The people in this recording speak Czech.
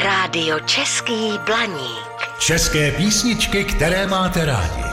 Rádio Český Blaník. České písničky, které máte rádi.